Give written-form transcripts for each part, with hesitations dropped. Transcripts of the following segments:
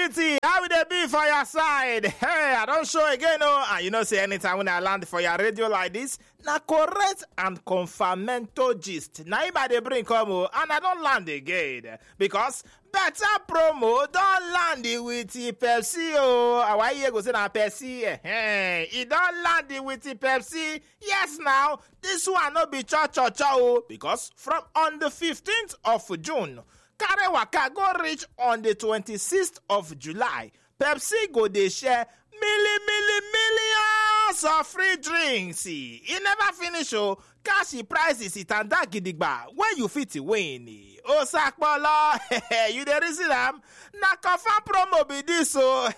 City, how will they be for your side? Hey, I don't show again, and you know, say anytime when I land for your radio like this, na correct and confirmento gist. Now, if I bring come, and I don't land again because better promo don't land it with the Pepsi. Why you go say na Pepsi? Hey, it don't land it with the Pepsi. Yes, now this one no be cha because from on the 15th of June. Carry waka go reach on the 26th of July. Pepsi go dey share millions of free drinks. E never finish cash prices it and that gidigba when you fit win. Osakpolo, you dey reason am? Na confirm promo be this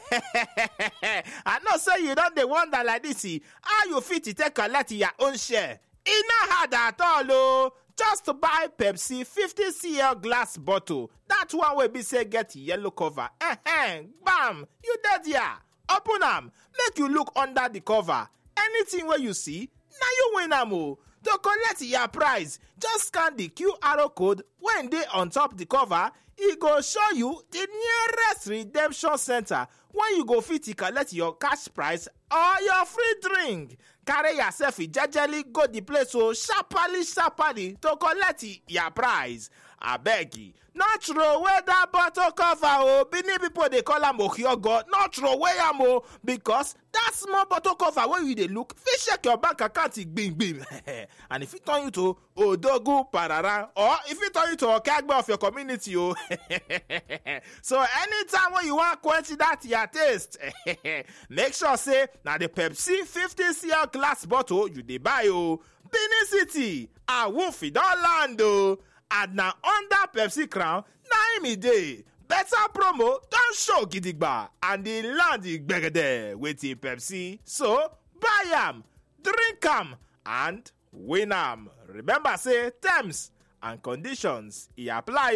I know say you don dey wonder like this how you fit take collect your own share. E no hard at all Just buy Pepsi 50cl glass bottle. That one will be say get yellow cover. Bam! You dead here. Open am. Make you look under the cover. Anything where you see, now you win am. To collect your prize, just scan the QR code when they on top the cover. It go show you the nearest redemption center when you go fit collect your cash prize or your free drink. Carry yourself jejely go the place sharply to collect your prize. I beg you, not throw away that bottle cover. Many people they call am Ohiogo, not throw away am because that small bottle cover when you dey look, fit check your bank account bing. And if it turn you to Odogu Parara or if it turn you to Okagbe of your community so anytime when you want quench that your taste make sure say now the Pepsi 50cl glass bottle you dey buy Benin City Awufi don land and now under Pepsi crown na im e dey. Better promo don show gidigba and the land gbegede with the Pepsi. So buy am, drink am and win am. Remember say terms and conditions e apply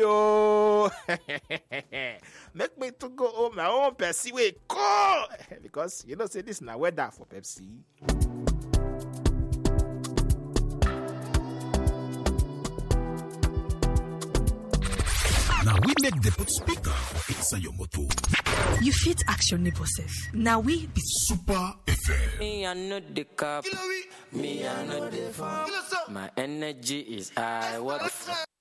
Make me to go home my own Pepsi way go because you know say this na weather for Pepsi. Now we make the put speaker for inside your motor. You fit action neighbor self. Now we be Super FM. Me I know the cup. Me I know the fun. My energy is high. What?